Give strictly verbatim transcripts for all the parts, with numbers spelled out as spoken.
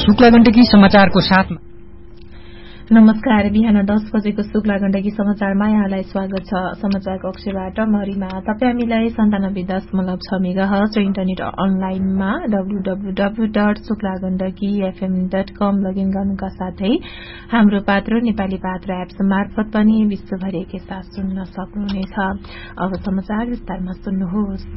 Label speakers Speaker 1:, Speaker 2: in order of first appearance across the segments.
Speaker 1: शुक्ला गण्डकी समाचारको साथमा
Speaker 2: नमस्कार। बिहान दस बजेको शुक्ला गण्डकी समाचारमा यहाँलाई स्वागत छ। समाचार कक्षबाट मरिमा। तपाईँ हामीलाई सन्तानब्बे दशमलव छ मेगा हर्ज र इन्टरनेट अनलाइनमा W W W dot Shukla Gandaki FM dot com login गर्नुका साथै हाम्रो पात्र नेपाली पात्र एप्स मार्फत पनि विश्वभरि एकैसाथ सुन्न सक्नुहुनेछ। अब समाचार विस्तारमा सुन्नुहोस्।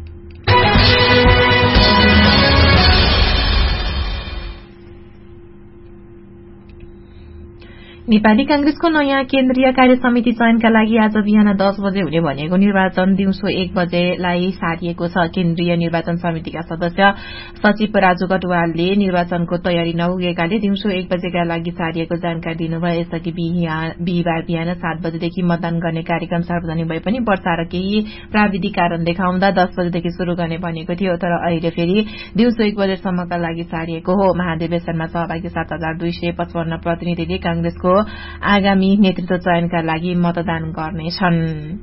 Speaker 2: नेपाली कांग्रेसको नयाँ केन्द्रीय कार्य समिति चयनका लागि आज बिहान दस बजे हुने भनेको निर्वाचन दिउँसो एक बजेलाई सारिएको छ। केन्द्रीय निर्वाचन समितिका सदस्य सचिव राजु कटुवालले निर्वाचनको तयारी नपुगेकाले दिउँसो एक बजेका लागि सारिएको जानकारी दिनुभयो। यसअघि बिहिबार बिहान सात बजेदेखि मतदान गर्ने कार्यक्रम सार्वजनिक भए पनि वर्षा र केही प्राविधिक कारण देखाउँदा दस बजेदेखि शुरू गर्ने भनेको थियो, तर अहिले फेरि दिउँसो एक बजेसम्मका लागि सारिएको हो। महाधिवेशनमा सहभागी सात हजार दुई सय पचपन्न प्रतिनिधिले कांग्रेसको आगामी नेतृत्व चयनका लागि मतदान गर्नेछन्।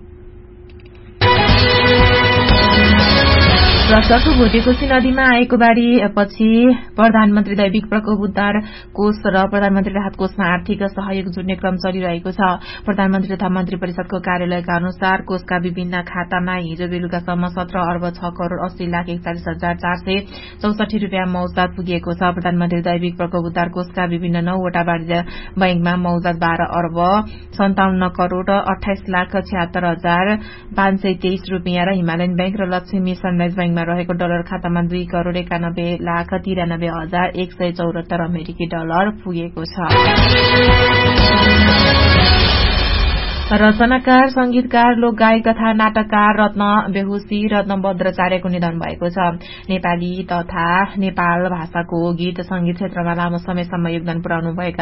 Speaker 2: वर्षको भोटेकोशी नदीमा आएको बाढ़ी पछि प्रधानमन्त्री दैविक प्रकोप उद्धार कोष र प्रधानमन्त्री राहत कोषमा आर्थिक सहयोग जुट्ने क्रम चलिरहेको छ। प्रधानमन्त्री तथा मन्त्री परिषदको कार्यालयका अनुसार कोषका विभिन्न खातामा हिजो बेलुकासम्म सत्र अर्ब छ करोड़ अस्सी लाख एकचालिस हजार चार सय चौसठी रूपियाँ मौजाद पुगेको छ। प्रधानमन्त्री दैविक प्रकोप उद्धार कोषका विभिन्न नौवटा वाणिज्य बैंकमा मौजाद बाह्र अर्ब सन्ताउन्न करोड़ अठाइस लाख छिहत्तर हजार पाँच सय तेइस रूपियाँ र हिमालयन बैंक र लक्ष्मी सनराइज बैंकमा रहेको डलर खातामा दुई करोड़ एकानब्बे लाख तिरानब्बे हजार एक सय चौरात्तर अमेरिकी डलर पुगेको छ। रचनाकार, संगीतकार, लोकगायक तथा नाटककार रत्न बेहुसी रत्न भद्राचार्यको निधन भएको छ। नेपाली तथा नेपाल भाषाको गीत संगीत क्षेत्रमा लामो समयसम्म योगदान पुर्याउनु भएका